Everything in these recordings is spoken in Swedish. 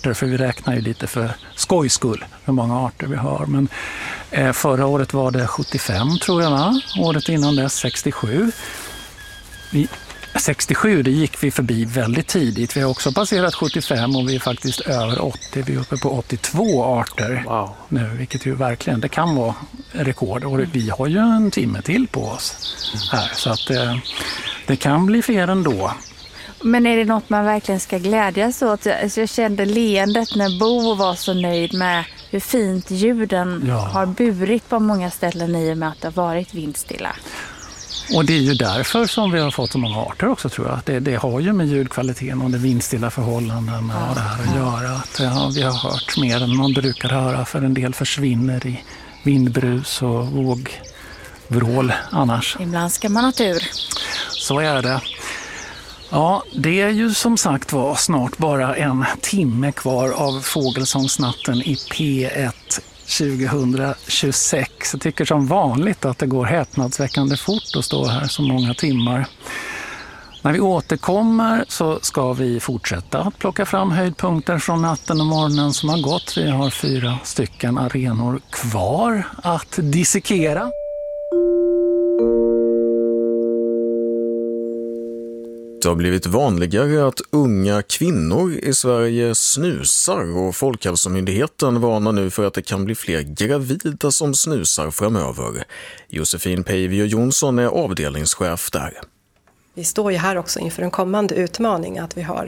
arter, för vi räknar ju lite för skojs skull hur många arter vi har. Men förra året var det 75 tror jag, va? Året innan dess 67. 67 det gick vi förbi väldigt tidigt. Vi har också passerat 75 och vi är faktiskt över 80. Vi är uppe på 82 arter nu, vilket ju verkligen, det kan vara rekord. Och vi har ju en timme till på oss här, så att det kan bli fler ändå. Men är det något man verkligen ska glädjas åt? Alltså jag kände leendet när Bo var så nöjd med hur fint ljuden har burit på många ställen i och med att det har varit vindstilla. Och det är ju därför som vi har fått så många arter också, tror jag. Det har ju med ljudkvaliteten och det vindstilla förhållanden och det här att göra. Att vi har hört mer än man brukar höra, för en del försvinner i vindbrus och vågvrål annars. Ibland ska man ha tur. Så är det. Ja, det är ju som sagt var snart bara en timme kvar av Fågelsångsnatten i P1 2026. Jag tycker som vanligt att det går häpnadsväckande fort att stå här så många timmar. När vi återkommer så ska vi fortsätta att plocka fram höjdpunkter från natten och morgonen som har gått. Vi har 4 stycken arenor kvar att dissekera. Det har blivit vanligare att unga kvinnor i Sverige snusar, och Folkhälsomyndigheten varnar nu för att det kan bli fler gravida som snusar framöver. Josefin Peivio Jonsson är avdelningschef där. Vi står ju här också inför en kommande utmaning att vi har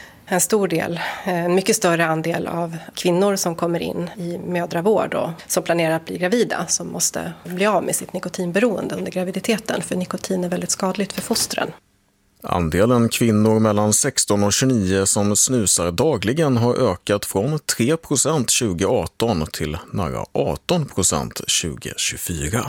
en mycket större andel av kvinnor som kommer in i mödravård och som planerar att bli gravida, som måste bli av med sitt nikotinberoende under graviditeten, för nikotin är väldigt skadligt för fostren. Andelen kvinnor mellan 16 och 29 som snusar dagligen har ökat från 3% 2018 till nära 18% 2024.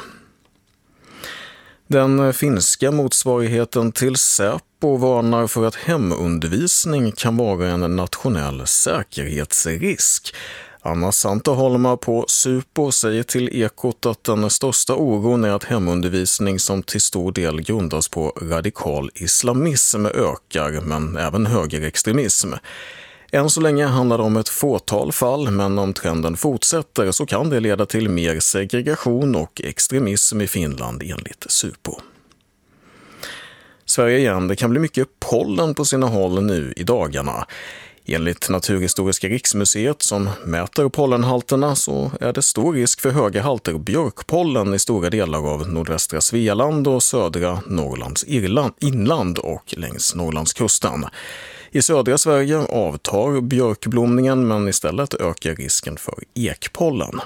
Den finska motsvarigheten till Säpo varnar för att hemundervisning kan vara en nationell säkerhetsrisk. Anna Santaholma på Supo säger till Ekot att den största oron är att hemundervisning som till stor del grundas på radikal islamism ökar, men även högerextremism. Än så länge handlar det om ett fåtal fall, men om trenden fortsätter så kan det leda till mer segregation och extremism i Finland enligt Supo. Sverige igen, det kan bli mycket pollen på sina håll nu i dagarna. Enligt Naturhistoriska riksmuseet som mäter pollenhalterna så är det stor risk för höga halter björkpollen i stora delar av nordvästra Svealand och södra Norrlands inland och längs Norrlandskusten. I södra Sverige avtar björkblomningen, men istället ökar risken för ekpollen.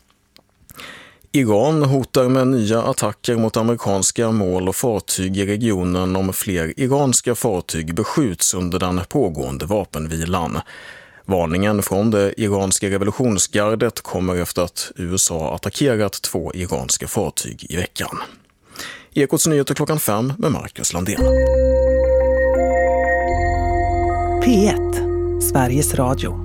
Iran hotar med nya attacker mot amerikanska mål och fartyg i regionen om fler iranska fartyg beskjuts under den pågående vapenvilan. Varningen från det iranska revolutionsgardet kommer efter att USA attackerat 2 iranska fartyg i veckan. Ekots nyheter 5:00 med Marcus Landén. P1, Sveriges Radio.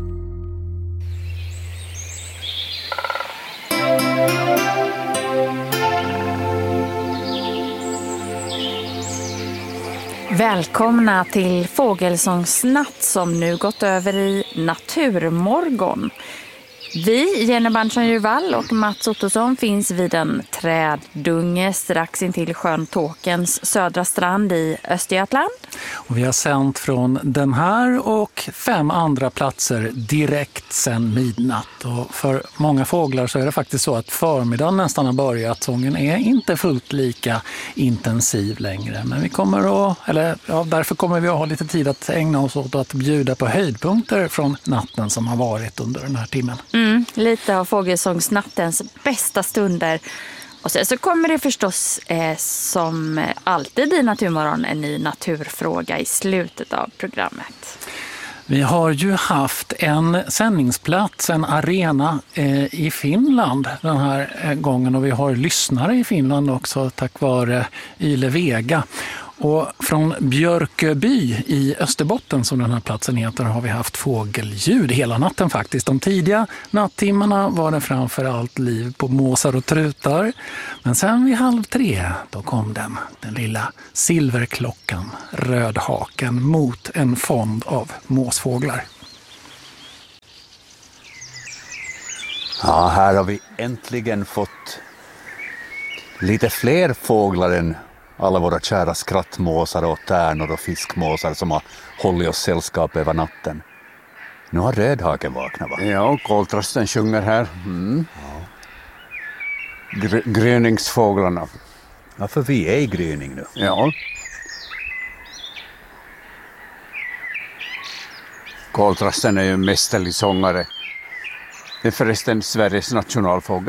Välkomna till Fågelsångsnatt som nu gått över i Naturmorgon. Vi, Jenny Bansson-Jurvall och Mats Ottosson, finns vid en träddunge strax intill sjön Tåkens södra strand i Östergötland. Och vi har sänt från den här och 5 andra platser direkt sedan midnatt. Och för många fåglar så är det faktiskt så att förmiddagen nästan har börjat. Sången är inte fullt lika intensiv längre. Men därför kommer vi att ha lite tid att ägna oss åt att bjuda på höjdpunkter från natten som har varit under den här timmen. Lite av Fågelsångsnattens bästa stunder. Och sen så kommer det förstås som alltid i Naturmorgon en ny naturfråga i slutet av programmet. Vi har ju haft en sändningsplats, en arena i Finland den här gången, och vi har lyssnare i Finland också tack vare Yle Vega. Och från Björköby i Österbotten, som den här platsen heter, har vi haft fågelljud hela natten faktiskt. De tidiga nattimmarna var det framför allt liv på måsar och trutar. Men sen vid 2:30 då kom den lilla silverklockan, rödhaken, mot en fond av måsfåglar. Ja, här har vi äntligen fått lite fler fåglar än alla våra kära skrattmåsar och tärnor och fiskmåsar som har hållit oss sällskap över natten. Nu har rödhaken vaknat, va? Ja, koltrasten sjunger här. Gryningsfåglarna. Ja, för vi är i gryning nu. Ja. Koltrasten är ju en mästerlig sångare. Det är förresten Sveriges nationalfågel.